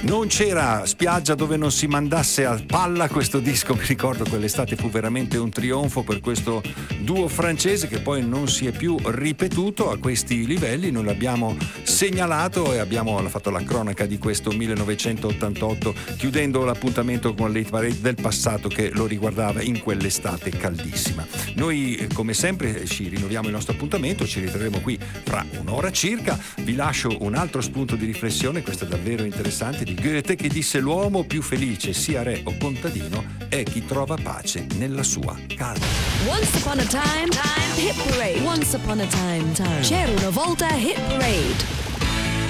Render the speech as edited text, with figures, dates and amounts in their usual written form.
Non c'era spiaggia dove non si mandasse a palla questo disco, mi ricordo quell'estate fu veramente un trionfo per questo duo francese che poi non si è più ripetuto a questi livelli. Noi l'abbiamo segnalato e abbiamo fatto la cronaca di questo 1988, chiudendo l'appuntamento con l'Hit Parade del passato che lo riguardava in quell'estate caldissima. Noi come sempre ci rinnoviamo il nostro appuntamento, ci ritroveremo qui fra un'ora circa. Vi lascio un altro spunto di riflessione, questo è davvero interessante, di Goethe, che disse: l'uomo più felice, sia re o contadino, è chi trova pace nella sua calma. Once upon a time, Hit Parade. Once upon a time. C'era una volta Hit Parade.